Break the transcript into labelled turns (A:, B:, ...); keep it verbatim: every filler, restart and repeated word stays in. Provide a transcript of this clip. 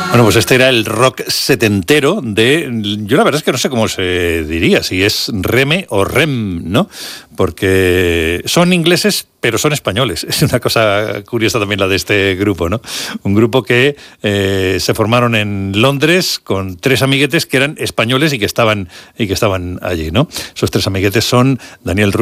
A: Bueno, pues este era el rock setentero de... Yo la verdad es que no sé cómo se diría, si es Reme o Rem, ¿no? Porque son ingleses, pero son españoles. Es una cosa curiosa también la de este grupo, ¿no? Un grupo que eh, se formaron en Londres con tres amiguetes que eran españoles y que estaban, y que estaban allí, ¿no? Esos tres amiguetes son Daniel Ruiz,